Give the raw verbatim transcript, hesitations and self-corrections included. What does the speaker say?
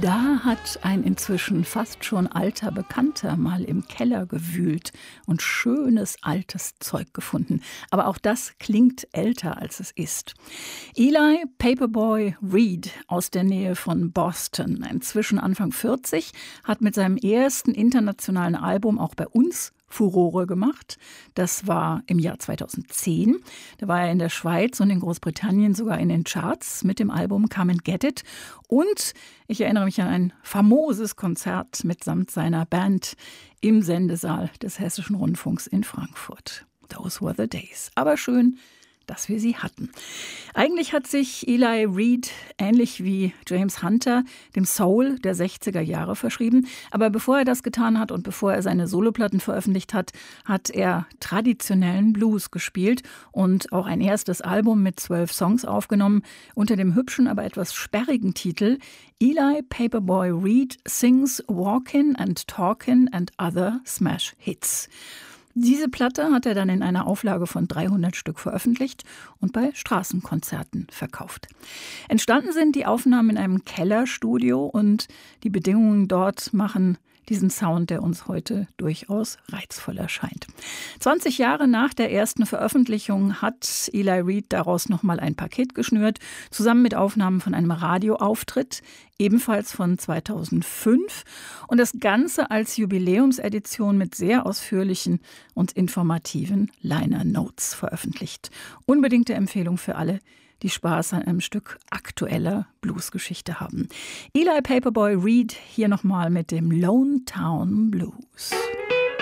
Da hat ein inzwischen fast schon alter Bekannter mal im Keller gewühlt und schönes altes Zeug gefunden. Aber auch das klingt älter, als es ist. Eli Paperboy Reed aus der Nähe von Boston, inzwischen Anfang vierzig, hat mit seinem ersten internationalen Album auch bei uns Furore gemacht. Das war im Jahr zweitausendzehn. Da war er in der Schweiz und in Großbritannien sogar in den Charts mit dem Album Come and Get It. Und ich erinnere mich an ein famoses Konzert mitsamt seiner Band im Sendesaal des Hessischen Rundfunks in Frankfurt. Those were the days. Aber schön, dass wir sie hatten. Eigentlich hat sich Eli Reed, ähnlich wie James Hunter, dem Soul der sechziger Jahre verschrieben. Aber bevor er das getan hat und bevor er seine Soloplatten veröffentlicht hat, hat er traditionellen Blues gespielt und auch ein erstes Album mit zwölf Songs aufgenommen, unter dem hübschen, aber etwas sperrigen Titel Eli Paperboy Reed Sings Walkin' and Talkin' and Other Smash Hits. Diese Platte hat er dann in einer Auflage von dreihundert Stück veröffentlicht und bei Straßenkonzerten verkauft. Entstanden sind die Aufnahmen in einem Kellerstudio und die Bedingungen dort machen diesen Sound, der uns heute durchaus reizvoll erscheint. zwanzig Jahre nach der ersten Veröffentlichung hat Eli Reed daraus nochmal ein Paket geschnürt, zusammen mit Aufnahmen von einem Radioauftritt, ebenfalls von zweitausendfünf. Und das Ganze als Jubiläumsedition mit sehr ausführlichen und informativen Liner Notes veröffentlicht. Unbedingte Empfehlung für alle, die Spaß an einem Stück aktueller Bluesgeschichte haben. Eli Paperboy Reed hier nochmal mit dem Lone Town Blues.